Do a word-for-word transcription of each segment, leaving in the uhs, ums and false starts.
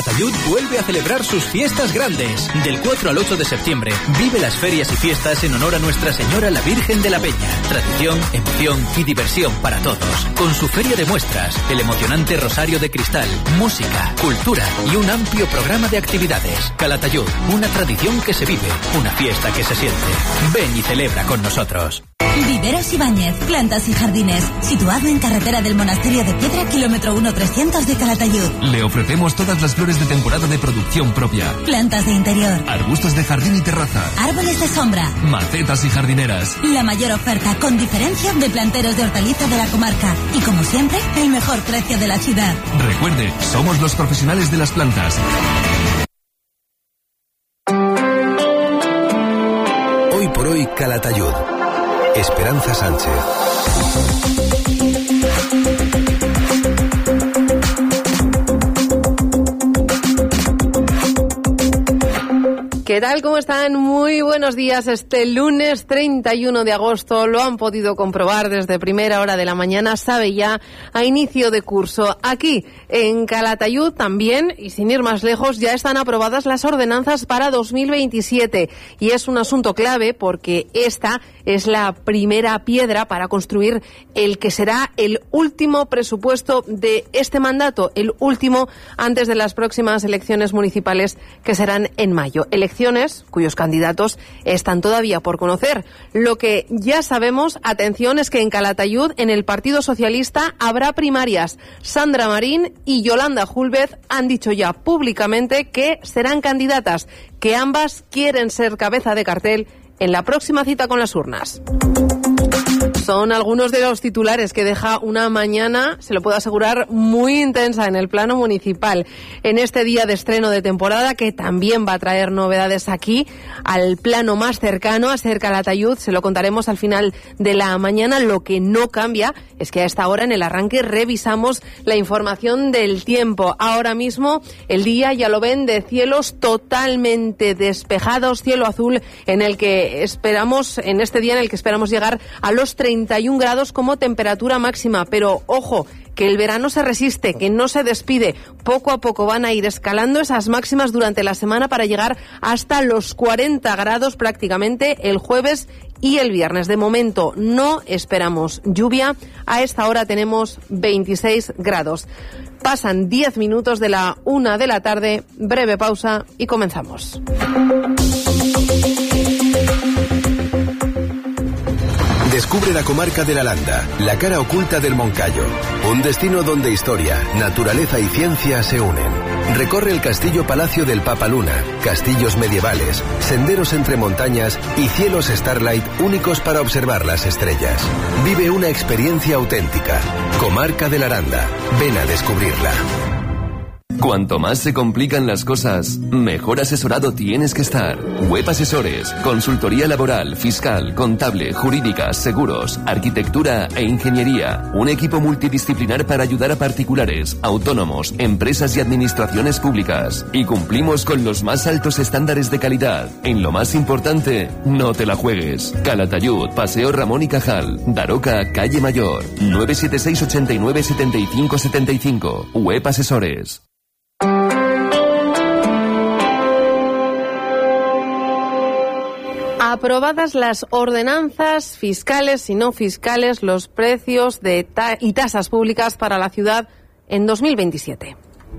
Calatayud vuelve a celebrar sus fiestas grandes. Del cuatro al ocho de septiembre, vive las ferias y fiestas en honor a Nuestra Señora la Virgen de la Peña. Tradición, emoción y diversión para todos. Con su feria de muestras, el emocionante Rosario de Cristal, música, cultura y un amplio programa de actividades. Calatayud, una tradición que se vive, una fiesta que se siente. Ven y celebra con nosotros. Viveros Ibáñez, plantas y jardines, situado en carretera del Monasterio de Piedra, kilómetro uno trescientos de Calatayud. Le ofrecemos todas las flores de temporada de producción propia. Plantas de interior, arbustos de jardín y terraza, árboles de sombra, macetas y jardineras. La mayor oferta con diferencia de planteros de hortaliza de la comarca. Y como siempre, el mejor precio de la ciudad. Recuerde, somos los profesionales de las plantas. Hoy por hoy, Calatayud. Esperanza Sánchez. ¿Qué tal? ¿Cómo están? Muy buenos días. Este lunes treinta y uno de agosto lo han podido comprobar desde primera hora de la mañana, sabe ya, a inicio de curso. Aquí, en Calatayud también, y sin ir más lejos, ya están aprobadas las ordenanzas para dos mil veintisiete. Y es un asunto clave porque esta es la primera piedra para construir el que será el último presupuesto de este mandato, el último antes de las próximas elecciones municipales que serán en mayo. Elecciones cuyos candidatos están todavía por conocer. Lo que ya sabemos, atención, es que en Calatayud, en el Partido Socialista, habrá primarias. Sandra Marín y Yolanda Julvez han dicho ya públicamente que serán candidatas, que ambas quieren ser cabeza de cartel en la próxima cita con las urnas. Son algunos de los titulares que deja una mañana, se lo puedo asegurar, muy intensa en el plano municipal. En este día de estreno de temporada, que también va a traer novedades aquí, al plano más cercano, a ser Calatayud, se lo contaremos al final de la mañana. Lo que no cambia es que a esta hora, en el arranque, revisamos la información del tiempo. Ahora mismo, el día, ya lo ven, de cielos totalmente despejados, cielo azul, en el que esperamos, en este día en el que esperamos llegar a los treinta y un grados como temperatura máxima, pero ojo, que el verano se resiste, que no se despide. Poco a poco van a ir escalando esas máximas durante la semana para llegar hasta los cuarenta grados prácticamente el jueves y el viernes. De momento no esperamos lluvia. A esta hora tenemos veintiséis grados. Pasan diez minutos de la una de la tarde. Breve pausa y comenzamos. Descubre la comarca de la Landa, la cara oculta del Moncayo. Un destino donde historia, naturaleza y ciencia se unen. Recorre el castillo Palacio del Papa Luna, castillos medievales, senderos entre montañas y cielos Starlight únicos para observar las estrellas. Vive una experiencia auténtica. Comarca de la Landa. Ven a descubrirla. Cuanto más se complican las cosas, mejor asesorado tienes que estar. Web Asesores, consultoría laboral, fiscal, contable, jurídica, seguros, arquitectura e ingeniería. Un equipo multidisciplinar para ayudar a particulares, autónomos, empresas y administraciones públicas. Y cumplimos con los más altos estándares de calidad. En lo más importante, no te la juegues. Calatayud, Paseo Ramón y Cajal, Daroca, Calle Mayor. nueve siete seis, ochenta y nueve, setenta y cinco setenta y cinco. Web Asesores. Aprobadas las ordenanzas fiscales y no fiscales, los precios de ta- y tasas públicas para la ciudad en dos mil veintisiete.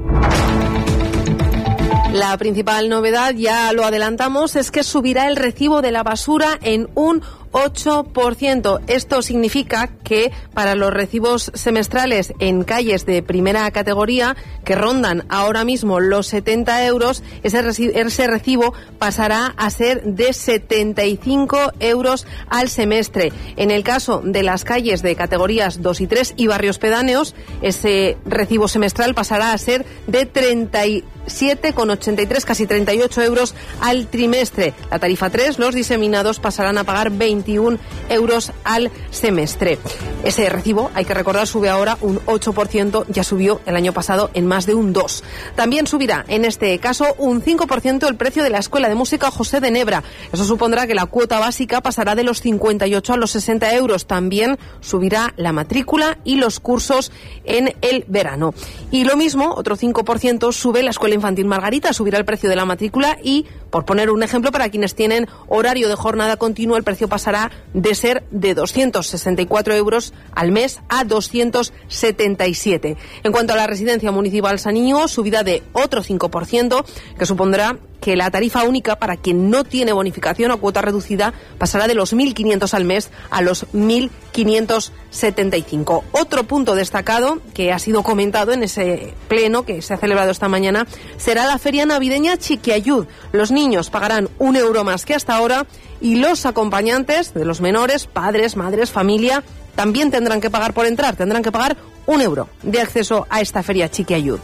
La principal novedad, ya lo adelantamos, es que subirá el recibo de la basura en un ocho por ciento. Esto significa que para los recibos semestrales en calles de primera categoría, que rondan ahora mismo los setenta euros, ese, reci- ese recibo pasará a ser de setenta y cinco euros al semestre. En el caso de las calles de categorías dos y tres y barrios pedáneos, ese recibo semestral pasará a ser de treinta y siete con ochenta y tres, casi treinta y ocho euros al trimestre. La tarifa tres, los diseminados pasarán a pagar veinte veintiún euros al semestre. Ese recibo, hay que recordar, sube ahora un ocho por ciento, ya subió el año pasado en más de un dos por ciento. También subirá, en este caso, un cinco por ciento el precio de la Escuela de Música José de Nebra. Eso supondrá que la cuota básica pasará de los cincuenta y ocho a los sesenta euros. También subirá la matrícula y los cursos en el verano. Y lo mismo, otro cinco por ciento, sube la Escuela Infantil Margarita, subirá el precio de la matrícula y, por poner un ejemplo, para quienes tienen horario de jornada continua, el precio pasará de ser de doscientos sesenta y cuatro euros al mes a doscientos setenta y siete. En cuanto a la residencia municipal San Íñigo, subida de otro cinco por ciento, que supondrá que la tarifa única para quien no tiene bonificación o cuota reducida pasará de los mil quinientos al mes a los mil quinientos setenta y cinco. Otro punto destacado que ha sido comentado en ese pleno que se ha celebrado esta mañana será la feria navideña Chiquiayud. Los niños pagarán un euro más que hasta ahora y los acompañantes de los menores, padres, madres, familia, también tendrán que pagar por entrar, tendrán que pagar un euro de acceso a esta feria Chiquiayud.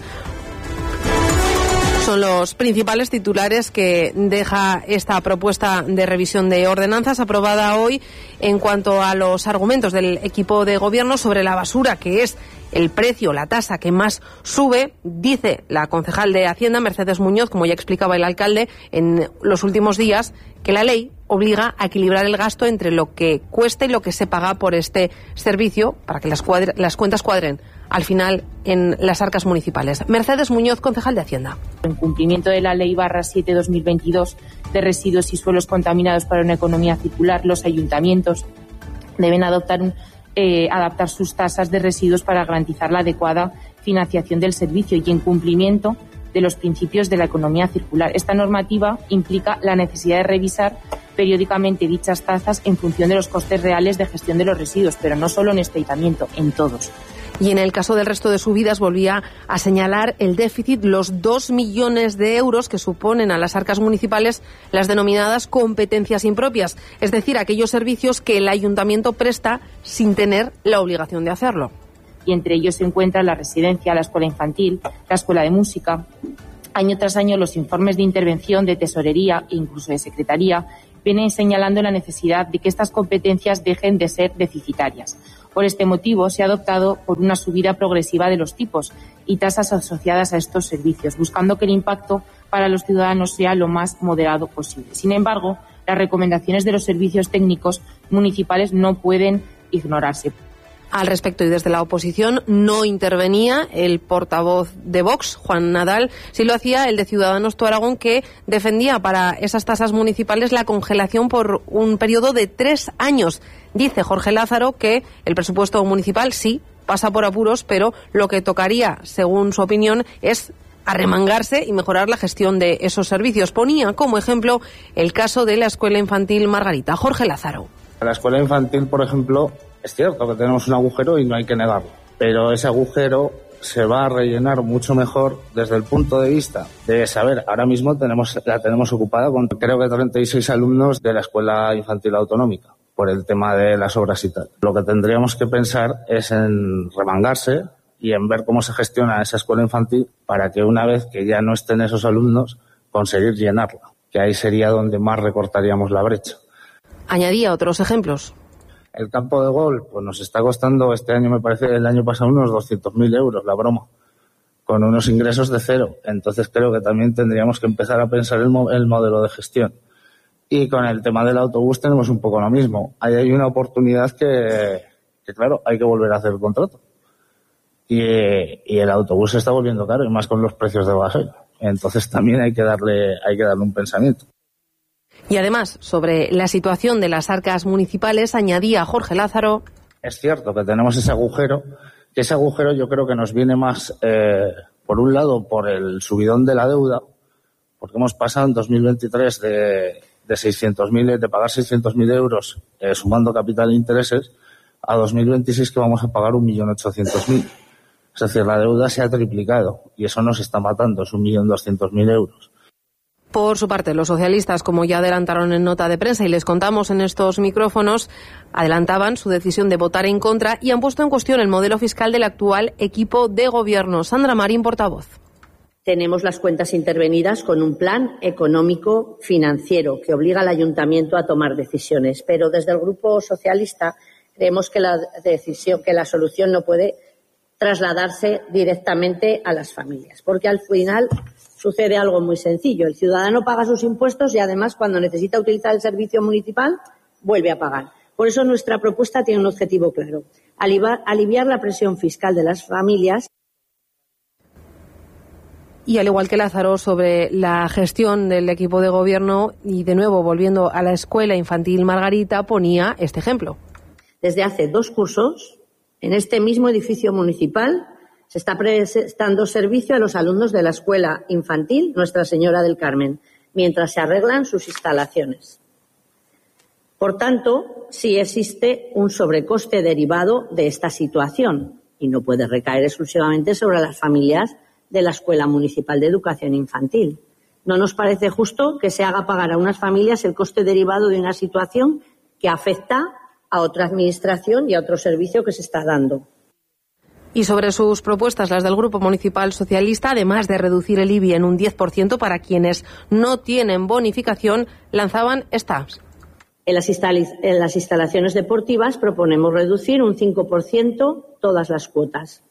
Son los principales titulares que deja esta propuesta de revisión de ordenanzas aprobada hoy en cuanto a los argumentos del equipo de gobierno sobre la basura, que es el precio, la tasa que más sube. Dice la concejal de Hacienda, Mercedes Muñoz, como ya explicaba el alcalde en los últimos días, que la ley obliga a equilibrar el gasto entre lo que cuesta y lo que se paga por este servicio para que las, cuadre, las cuentas cuadren al final en las arcas municipales. Mercedes Muñoz, concejal de Hacienda. En cumplimiento de la Ley barra siete barra dos mil veintidós de residuos y suelos contaminados para una economía circular, los ayuntamientos deben adoptar un, eh, adaptar sus tasas de residuos para garantizar la adecuada financiación del servicio y en cumplimiento de los principios de la economía circular. Esta normativa implica la necesidad de revisar periódicamente dichas tasas en función de los costes reales de gestión de los residuos, pero no solo en este ayuntamiento, en todos. Y en el caso del resto de subidas volvía a señalar el déficit, los dos millones de euros que suponen a las arcas municipales las denominadas competencias impropias, es decir, aquellos servicios que el ayuntamiento presta sin tener la obligación de hacerlo. Y entre ellos se encuentra la residencia, la escuela infantil, la escuela de música. Año tras año los informes de intervención de tesorería e incluso de secretaría vienen señalando la necesidad de que estas competencias dejen de ser deficitarias. Por este motivo se ha adoptado por una subida progresiva de los tipos y tasas asociadas a estos servicios, buscando que el impacto para los ciudadanos sea lo más moderado posible. Sin embargo, las recomendaciones de los servicios técnicos municipales no pueden ignorarse. Al respecto, y desde la oposición no intervenía el portavoz de Vox, Juan Nadal, sí lo hacía el de Ciudadanos Tu Aragón, que defendía para esas tasas municipales la congelación por un periodo de tres años. Dice Jorge Lázaro que el presupuesto municipal sí pasa por apuros, pero lo que tocaría, según su opinión, es arremangarse y mejorar la gestión de esos servicios. Ponía como ejemplo el caso de la Escuela Infantil Margarita. Jorge Lázaro. La Escuela Infantil, por ejemplo, es cierto que tenemos un agujero y no hay que negarlo, pero ese agujero se va a rellenar mucho mejor desde el punto de vista de saber, ahora mismo tenemos la tenemos ocupada con creo que treinta y seis alumnos de la Escuela Infantil Autonómica por el tema de las obras y tal. Lo que tendríamos que pensar es en remangarse y en ver cómo se gestiona esa escuela infantil para que una vez que ya no estén esos alumnos, conseguir llenarla, que ahí sería donde más recortaríamos la brecha. Añadía otros ejemplos. El campo de golf pues nos está costando este año, me parece, el año pasado unos doscientos mil euros, la broma, con unos ingresos de cero. Entonces creo que también tendríamos que empezar a pensar el, mo- el modelo de gestión. Y con el tema del autobús tenemos un poco lo mismo. Ahí hay una oportunidad que, que claro, hay que volver a hacer el contrato. Y, y el autobús se está volviendo caro, y más con los precios de gasoil. Entonces también hay que darle, hay que darle un pensamiento. Y además, sobre la situación de las arcas municipales, añadía Jorge Lázaro. Es cierto que tenemos ese agujero, que ese agujero yo creo que nos viene más, eh, por un lado, por el subidón de la deuda, porque hemos pasado en dos mil veintitrés de, de seiscientos mil, de pagar seiscientos mil euros eh, sumando capital e intereses, a dos mil veintiséis que vamos a pagar un millón ochocientos mil. Es decir, la deuda se ha triplicado y eso nos está matando, es un millón doscientos mil euros. Por su parte, los socialistas, como ya adelantaron en nota de prensa y les contamos en estos micrófonos, adelantaban su decisión de votar en contra y han puesto en cuestión el modelo fiscal del actual equipo de gobierno. Sandra Marín, portavoz. Tenemos las cuentas intervenidas con un plan económico financiero que obliga al ayuntamiento a tomar decisiones, pero desde el Grupo Socialista creemos que la decisión, que la solución no puede trasladarse directamente a las familias, porque al final sucede algo muy sencillo. El ciudadano paga sus impuestos y además cuando necesita utilizar el servicio municipal vuelve a pagar. Por eso nuestra propuesta tiene un objetivo claro: aliviar la presión fiscal de las familias. Y al igual que Lázaro, sobre la gestión del equipo de gobierno, y de nuevo volviendo a la escuela infantil Margarita, ponía este ejemplo. Desde hace dos cursos, en este mismo edificio municipal, se está prestando servicio a los alumnos de la escuela infantil Nuestra Señora del Carmen, mientras se arreglan sus instalaciones. Por tanto, sí existe un sobrecoste derivado de esta situación y no puede recaer exclusivamente sobre las familias de la Escuela Municipal de Educación Infantil. No nos parece justo que se haga pagar a unas familias el coste derivado de una situación que afecta a otra administración y a otro servicio que se está dando. Y sobre sus propuestas, las del Grupo Municipal Socialista, además de reducir el I B I en un diez por ciento para quienes no tienen bonificación, lanzaban estas. En las, en las instalaciones deportivas proponemos reducir un cinco por ciento todas las cuotas.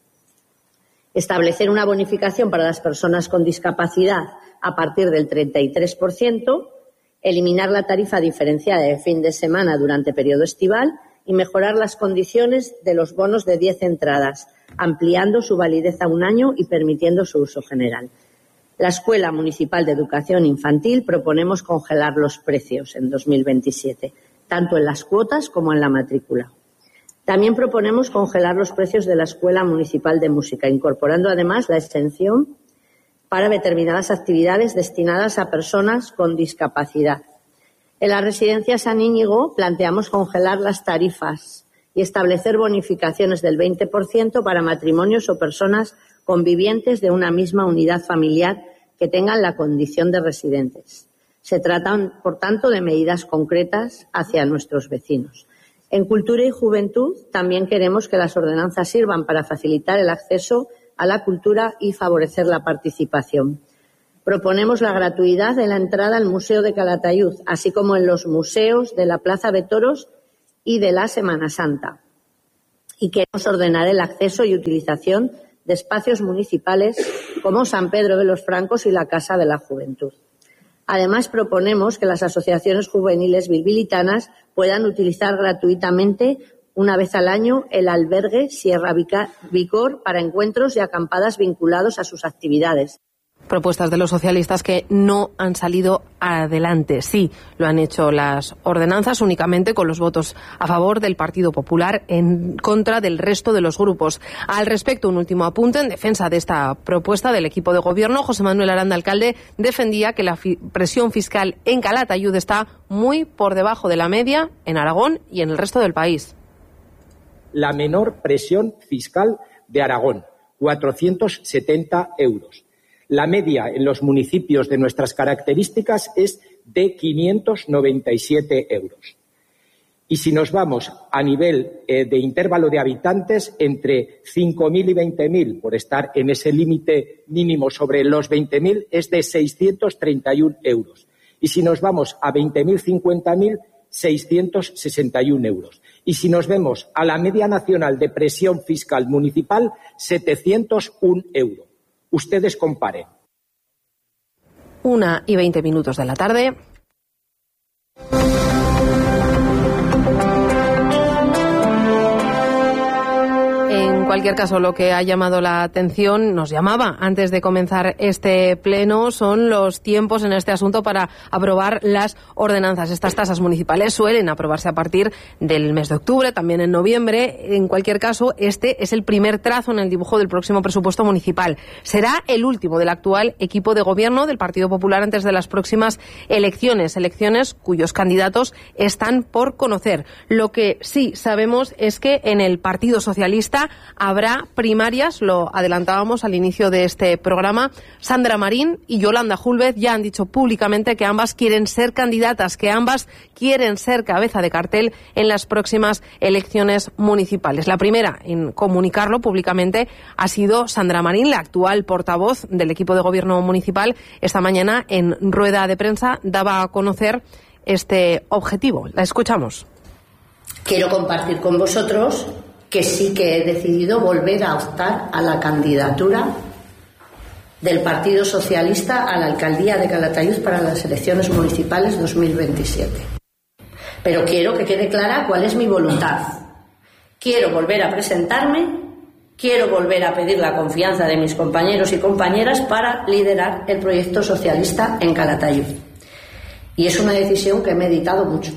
Establecer una bonificación para las personas con discapacidad a partir del treinta y tres por ciento, eliminar la tarifa diferenciada de fin de semana durante periodo estival y mejorar las condiciones de los bonos de diez entradas, ampliando su validez a un año y permitiendo su uso general. La Escuela Municipal de Educación Infantil proponemos congelar los precios en dos mil veintisiete, tanto en las cuotas como en la matrícula. También proponemos congelar los precios de la Escuela Municipal de Música, incorporando además la exención para determinadas actividades destinadas a personas con discapacidad. En la residencia San Íñigo planteamos congelar las tarifas y establecer bonificaciones del veinte por ciento para matrimonios o personas convivientes de una misma unidad familiar que tengan la condición de residentes. Se tratan, por tanto, de medidas concretas hacia nuestros vecinos. En Cultura y Juventud también queremos que las ordenanzas sirvan para facilitar el acceso a la cultura y favorecer la participación. Proponemos la gratuidad de la entrada al Museo de Calatayud, así como en los museos de la Plaza de Toros y de la Semana Santa. Y queremos ordenar el acceso y utilización de espacios municipales como San Pedro de los Francos y la Casa de la Juventud. Además, proponemos que las asociaciones juveniles bilbilitanas puedan utilizar gratuitamente una vez al año el albergue Sierra Vicor para encuentros y acampadas vinculados a sus actividades. Propuestas de los socialistas que no han salido adelante. Sí, lo han hecho las ordenanzas únicamente con los votos a favor del Partido Popular en contra del resto de los grupos. Al respecto, un último apunte en defensa de esta propuesta del equipo de gobierno. José Manuel Aranda, alcalde, defendía que la fi- presión fiscal en Calatayud está muy por debajo de la media en Aragón y en el resto del país. La menor presión fiscal de Aragón, cuatrocientos setenta euros. La media en los municipios de nuestras características es de quinientos noventa y siete euros. Y si nos vamos a nivel eh, de intervalo de habitantes, entre cinco mil y veinte mil, por estar en ese límite mínimo sobre los veinte mil, es de seiscientos treinta y uno euros. Y si nos vamos a veinte mil, cincuenta mil, seiscientos sesenta y uno euros. Y si nos vemos a la media nacional de presión fiscal municipal, setecientos uno euros. Ustedes comparen. Una y veinte minutos de la tarde. En cualquier caso, lo que ha llamado la atención, nos llamaba antes de comenzar este pleno, son los tiempos en este asunto para aprobar las ordenanzas. Estas tasas municipales suelen aprobarse a partir del mes de octubre, también en noviembre. En cualquier caso, este es el primer trazo en el dibujo del próximo presupuesto municipal. Será el último del actual equipo de gobierno del Partido Popular antes de las próximas elecciones, elecciones cuyos candidatos están por conocer. Lo que sí sabemos es que en el Partido Socialista habrá primarias, lo adelantábamos al inicio de este programa. Sandra Marín y Yolanda Hulbert ya han dicho públicamente que ambas quieren ser candidatas, que ambas quieren ser cabeza de cartel en las próximas elecciones municipales. La primera en comunicarlo públicamente ha sido Sandra Marín, la actual portavoz del equipo de gobierno municipal. Esta mañana, en rueda de prensa, daba a conocer este objetivo. La escuchamos. Quiero compartir con vosotros que sí que he decidido volver a optar a la candidatura del Partido Socialista a la alcaldía de Calatayud para las elecciones municipales dos mil veintisiete. Pero quiero que quede clara cuál es mi voluntad. Quiero volver a presentarme, quiero volver a pedir la confianza de mis compañeros y compañeras para liderar el proyecto socialista en Calatayud. Y es una decisión que he meditado mucho.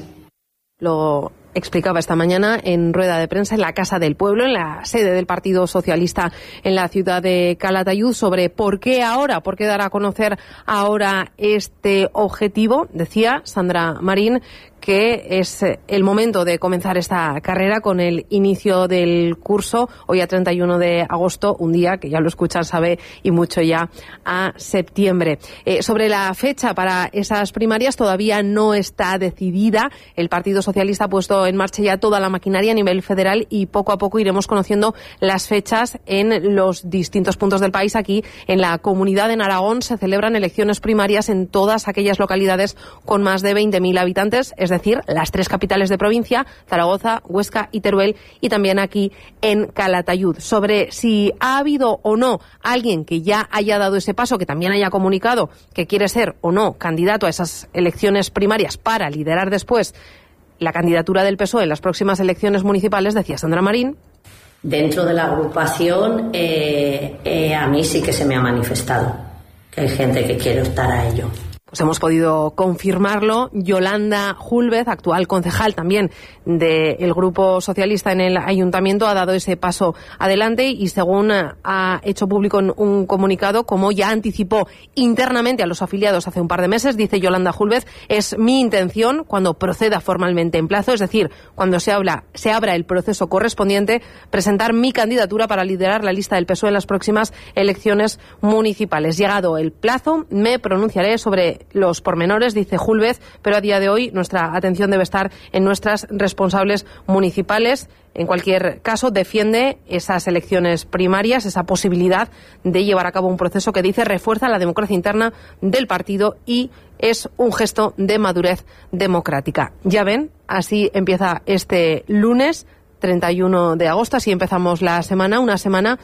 Lo explicaba esta mañana en rueda de prensa en la Casa del Pueblo, en la sede del Partido Socialista en la ciudad de Calatayud, sobre por qué ahora, por qué dar a conocer ahora este objetivo. Decía Sandra Marín que es el momento de comenzar esta carrera con el inicio del curso, hoy a treinta y uno de agosto, un día que ya lo escuchan, sabe, y mucho ya a septiembre. Eh, sobre la fecha para esas primarias todavía no está decidida. El Partido Socialista ha puesto en marcha ya toda la maquinaria a nivel federal y poco a poco iremos conociendo las fechas en los distintos puntos del país. Aquí en la Comunidad de Aragón se celebran elecciones primarias en todas aquellas localidades con más de veinte mil habitantes, es decir, las tres capitales de provincia, Zaragoza, Huesca y Teruel, y también aquí en Calatayud. Sobre si ha habido o no alguien que ya haya dado ese paso, que también haya comunicado que quiere ser o no candidato a esas elecciones primarias para liderar después la candidatura del P S O E en las próximas elecciones municipales, decía Sandra Marín. Dentro de la agrupación, eh, eh, a mí sí que se me ha manifestado que hay gente que quiere optar a ello. Pues hemos podido confirmarlo. Yolanda Hulbert, actual concejal también del Grupo Socialista en el Ayuntamiento, ha dado ese paso adelante y, según ha hecho público en un comunicado, como ya anticipó internamente a los afiliados hace un par de meses, dice Yolanda Hulbert, es mi intención, cuando proceda formalmente en plazo, es decir, cuando se, habla, se abra el proceso correspondiente, presentar mi candidatura para liderar la lista del P S O E en las próximas elecciones municipales. Llegado el plazo, me pronunciaré sobre los pormenores, dice Hulbert, pero a día de hoy nuestra atención debe estar en nuestras responsables municipales. En cualquier caso, defiende esas elecciones primarias, esa posibilidad de llevar a cabo un proceso que, dice, refuerza la democracia interna del partido y es un gesto de madurez democrática. Ya ven, así empieza este lunes treinta y uno de agosto, así empezamos la semana, una semana